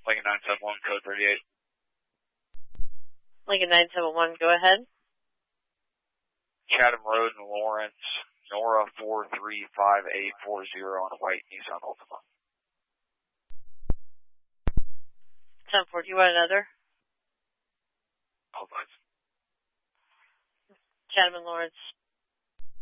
Lincoln 971, code 38. Lincoln 971, go ahead. Chatham Road in Lawrence, Nora 435840 on a white Nissan Altima. 10-4, do you want another? Hold on. Chatham and Lawrence,